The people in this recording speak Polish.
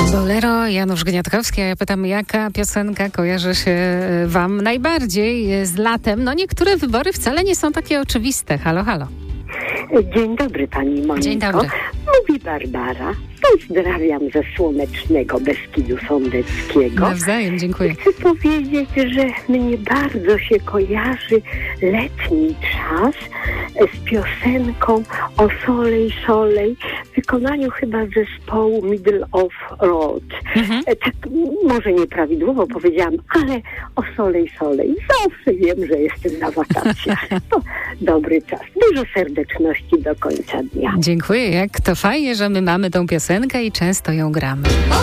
Bolero, Janusz Gniatkowski, a ja pytam, jaka piosenka kojarzy się wam najbardziej z latem? No niektóre wybory wcale nie są takie oczywiste. Halo, halo. Dzień dobry pani Moniko. Dzień dobry. Mówi Barbara. Pozdrawiam ze słonecznego Beskidu Sądeckiego. Nawzajem, dziękuję. Chcę powiedzieć, że mnie bardzo się kojarzy letni czas z piosenką O Solej, Solej w wykonaniu chyba zespołu Middle of Road. Tak może nieprawidłowo powiedziałam, ale O Solej, Solej. Zawsze wiem, że jestem na wakacjach. To dobry czas. Dużo serdeczności do końca dnia. Dziękuję. Jak to fajnie, że my mamy tą piosenkę i często ją gramy.